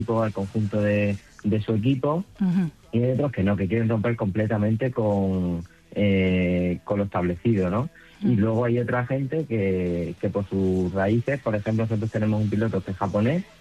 al conjunto de su equipo, y hay otros que no, que quieren romper completamente con lo establecido, ¿no? Y luego hay otra gente que por sus raíces, por ejemplo, nosotros tenemos un piloto que es japonés,